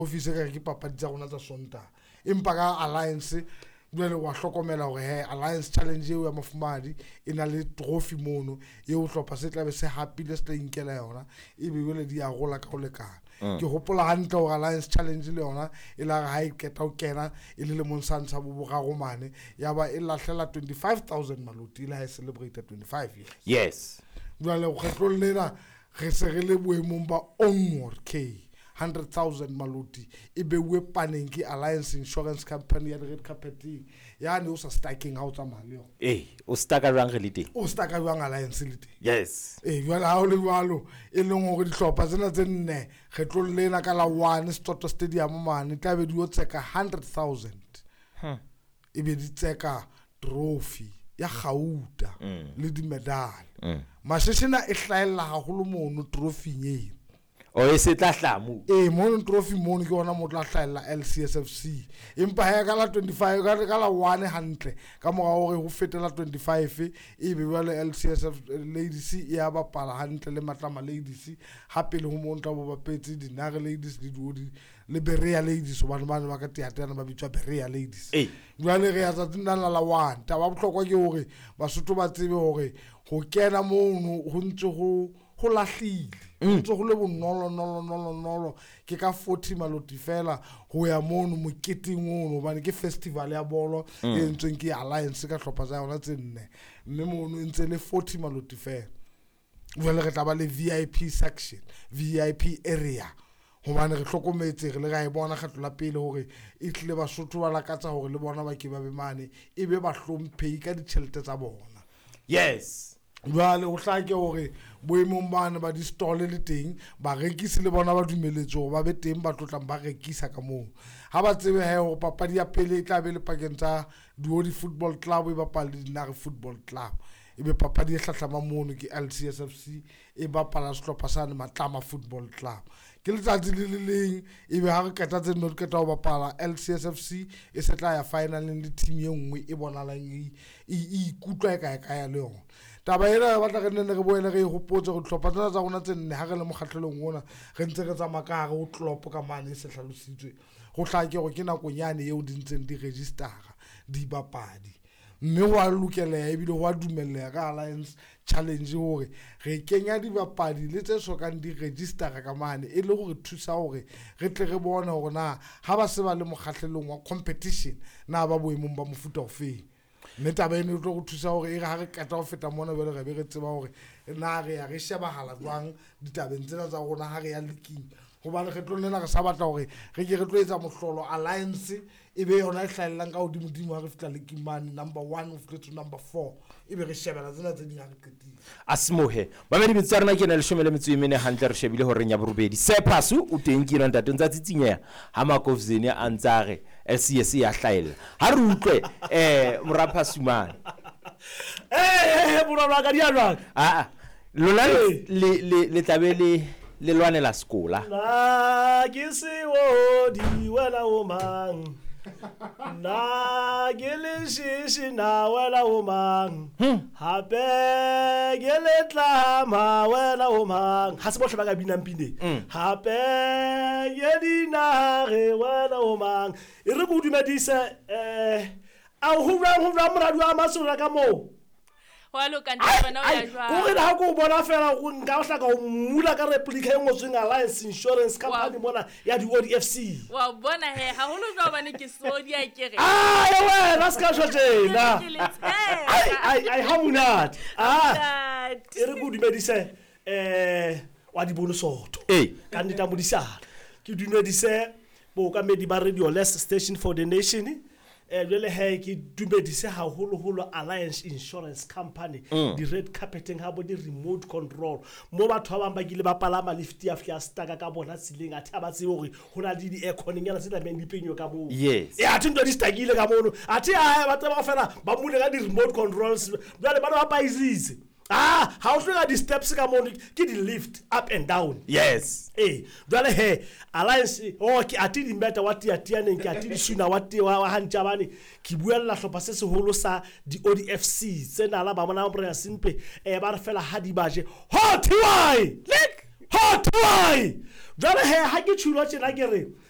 office ka ke papadi tsa rona tsa Sontaga empa ka alliance jwale wa hlokomela hore he alliance challenge eo ya Mafumadi ena le trophy mono eo hlopha se tlabe se hapile se tla inkela yona ebe jwale di a gola ka ho lekana ke hopola hantle hore alliance challenge le yona e la ha e keta ho kena e le monsantsha bo garomane yaba e lahlela 25,000 maloti la e celebrate 25 years yes jwale go kgetlo lena re se re le boemong ba onward k 100,000 maloti e be wepaneng ke Alliance Insurance Company ya red carpeting yani o sa stacking out tsa mali yo o staka jwang re le teng o staka jwang Alliance le teng yes jwale ha o le jwalo e leng hore dihlopha tsena tse nne re tlo lena ka la 1 Stoto Stadium mane tla be di o tseka 100,000 e be di tseka trophy ya Gauta le di medal mashishina e hlaela haholo mono trophy ye o e se tla hlamu mono trophy mono ke ona mo tla hlaela LCSFC empa ha ka la 25 ka la 1 hantle ka moga hore ho fetela 25 e be bale LCSF ladies ya bapala hantle le matlama ladies hape le ho monta bo bapetse dinare ladies di dodi le Berea ladies bana ba ka teatana ba bitswa Berea ladies jwale re ya tsa tsena la 1 ta ba bohlokwa ke hore basotho ba tsebe hore ho kena mono ho ntse ho lahlile ntse go le bonolo ke ka 40 maloti fela ho ya mono moketing mono bane ke festival ya bolo e ntseng ke alliance ka hlopha tsa yona tse nne mme mono ntse le 40 maloti fela jwale re tla ba le VIP section VIP area hobane re hlokometse re le ga e bona kgatlo la pele hore e tle basotho ba lakatsa hore le bona ba ke ba be mane e be ba hlomphei ka ditšhelete tsa bona yes jwale o hlake hore boemong bana ba di stall le teng ba rekisi le bona ba dumeletse hore ba be teng ba tlotlang ba rekisa ka moo ha ba tsebe he hore papadi ya pele e tla be le pakeng tsa Duodi Football Club e bapala le Dinare Football Club e be papadi e hlahlama mono ke LCSFC e bapala sehlopha sa Matlama Football Club ke letsatsi le leng e be ha re keta tse no keta ho bapala LCSFC e se tla ya finaleng le team e nngwe e bonalang e ikutla ka ya le yona taba ena ba tla re nne re boele re hopotse go tlhopha tsa rona tse nne ha re le mokgatlelong ona re ntse re tsamaka ka go tlhopo ka mane se hlalositswe go hlake go ke nako nyane eo di ntseng di registera di bapadi mme wa lokela e bile wa dumella ka Alliance challenge hore re kenya dibapadi le tse sokang di register ka mane e le gore thusa hore re tle re bone hore na ha ba se ba le mokgatlelong wa competition na ba boemong ba mofuta ofeng metaba ene tlo go thusa hore e ga re keta go feta mona bele re be re tseba hore na re ya re shebahala jwang ditabeng tsena tsa rona ha re ya leking hobane re tlo nena re sa batla hore re ke re tlo etsa mohlolo Alliance e be yona e hlaelang ka hodimo ha re fitla leking man number 1 of to number 4 e be re shebela tsena tse ding ha re qetile asmohe mamedi bitsa rena ke na le shomele metso imene hantle re shebile hore nya borobedi sepasu o teng ke nna tsa tsitsinya ha makovzeni a ntsare LCS ya hlaela ha re utlwe moraphasumane bona ka dialwa lona le tlabele le lwane la skola na ke se o di wela o mang na ke le shishi na wela o mang hape ke le tlama wela o mang ha se bohle ba ka binang pine hape ye dina re wela o mang e re go dumedise a ho moradi wa masura ka mo wa lo ka ntse bona o ya jwa go re ha go bona fela go nka o hlaka o mula ka replica e ngotsweng Alliance Insurance Company mona ya di ODFC wa bona he ha holo jwa bana ke sodi a kere we la ska tshotena ai ha munat e re go dumedise wa di bonosoto ka nneta modisana ke dumedise bo ka medi ba radio less station for the nation le he ke dumedise haholo Alliance Insurance Company di red carpeting ha bo di remote control mo batho ba bang ba kile ba palama lift ya staka ka bona tsileng a thaba tse hore hona le di aircon nyana se tla beng dipenyo ka mo yes a thindo di stakile ka mono a thi ba tseba fela ba mule ka di remote controls ba le ba ba izise ha o hloka di steps ka mono ke di lift up and down yes jwale he Alliance ke ati di mbeta wa tia neng ke ati di suna wa hantja bane ke buella hlopha se seholo sa di ODFC tsena la ba mona ba simpe ba re fela ha di baje hot why jwale he ha ke tshilo tsena ke re